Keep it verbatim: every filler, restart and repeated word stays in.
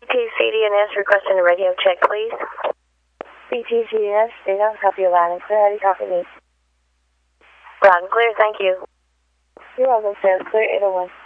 T C D N S requesting a radio check, please. B T C D N S, data, copy loud and clear. How do you copy me? Loud and clear, thank you. You're welcome, sir. Clear eight oh one.